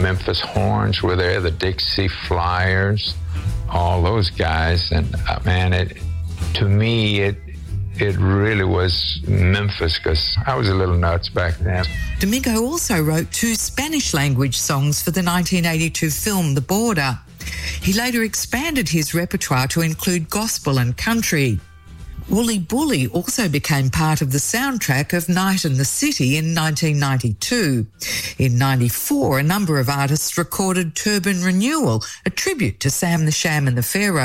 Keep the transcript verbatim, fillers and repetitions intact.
Memphis Horns were there, the Dixie Flyers, all those guys. And uh, man, it to me, it it really was Memphis, because I was a little nuts back then. Domingo also wrote two Spanish-language songs for the nineteen eighty-two film The Border. He later expanded his repertoire to include gospel and country. Wooly Bully also became part of the soundtrack of Night in the City in nineteen ninety-two. In ninety-four, a number of artists recorded Turban Renewal, a tribute to Sam the Sham and the Pharaoh.